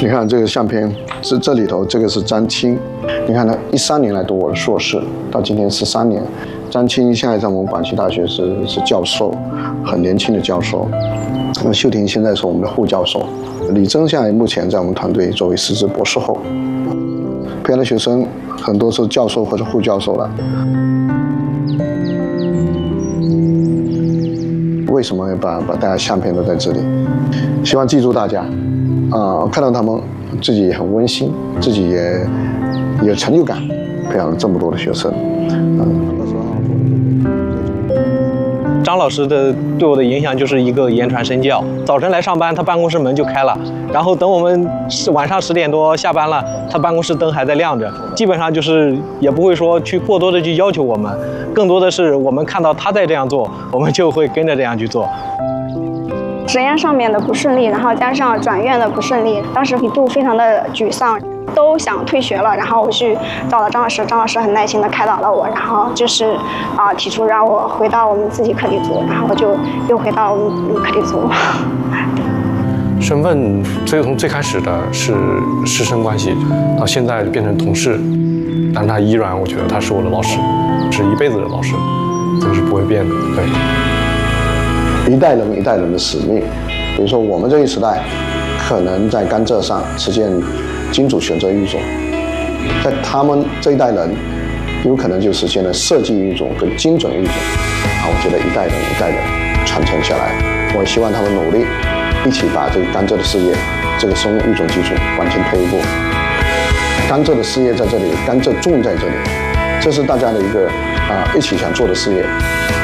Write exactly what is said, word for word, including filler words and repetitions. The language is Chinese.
你看这个相片，是这里头这个是张青，你看他一三年来读我的硕士，到今天十三年。张青现在在我们广西大学是是教授，很年轻的教授。那秀婷现在是我们的副教授，李征现在目前在我们团队作为实质博士后。培养的学生很多是教授或者副教授了。为什么要把把大家相片都在这里？希望记住大家，啊、呃，看到他们自己也很温馨，自己也有成就感，培养了这么多的学生，嗯、呃。 张老师的对我的影响就是一个言传身教。早晨来上班，他办公室门就开了，然后等我们晚上十点多下班了，他办公室灯还在亮着。基本上就是也不会说去过多的去要求我们，更多的是我们看到他在这样做，我们就会跟着这样去做。 实验上面的不顺利，然后加上转院的不顺利，当时一度非常的沮丧，都想退学了。然后我去找了张老师，张老师很耐心的开导了我，然后就是啊、呃、提出让我回到我们自己课题组，然后我就又回到我们课题组。 身份最从最开始的是师生关系，到现在变成同事，但他依然我觉得他是我的老师，是一辈子的老师，这个是不会变的。对。 一代人一代人的使命，比如说我们这一时代，可能在甘蔗上实现精准选择育种，在他们这一代人，有可能就实现了设计育种跟精准育种。啊，我觉得一代人一代人传承下来，我希望他们努力，一起把这个甘蔗的事业，这个生物育种技术往前推一步。甘蔗的事业在这里，甘蔗种在这里，这是大家的一个啊一起想做的事业。